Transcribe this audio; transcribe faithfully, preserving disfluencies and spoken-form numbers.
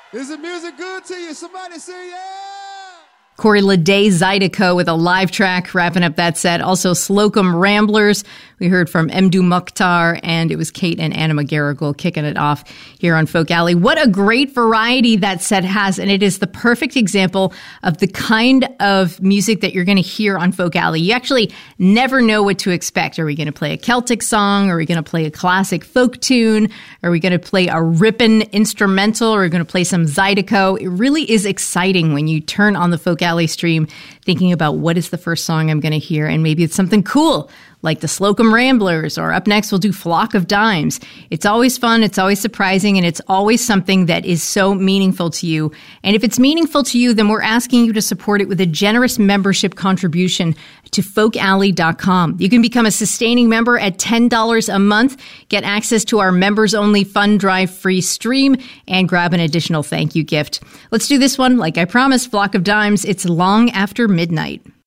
Is the music good to you? Somebody say yeah! Corey Lede Zydeco with a live track wrapping up that set. Also Slocum Ramblers. We heard from Mdou Moctar, and it was Kate and Anna McGarrigle kicking it off here on Folk Alley. What a great variety that set has, and it is the perfect example of the kind of music that you're going to hear on Folk Alley. You actually never know what to expect. Are we going to play a Celtic song? Are we going to play a classic folk tune? Are we going to play a rippin' instrumental? Are we going to play some Zydeco? It really is exciting when you turn on the Folk Alley stream thinking about what is the first song I'm going to hear, and maybe it's something cool like the Slocum Ramblers, or up next we'll do Flock of Dimes. It's always fun, it's always surprising, and it's always something that is so meaningful to you. And if it's meaningful to you, then we're asking you to support it with a generous membership contribution to folk alley dot com. You can become a sustaining member at ten dollars a month, get access to our members-only fund drive free stream, and grab an additional thank you gift. Let's do this one, like I promised, Flock of Dimes. It's Long After Midnight.